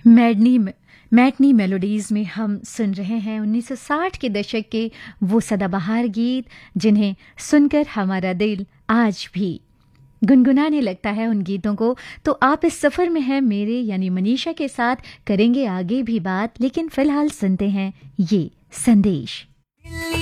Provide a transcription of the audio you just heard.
मैडनी matinee melodies में हम सुन रहे हैं 1960 के दशक के वो सदाबहार गीत जिन्हें सुनकर हमारा दिल आज भी गुनगुनाने लगता है उन गीतों को। तो आप इस सफ़र में हैं मेरे यानी मनीषा के साथ, करेंगे आगे भी बात, लेकिन फिलहाल सुनते हैं ये संदेश।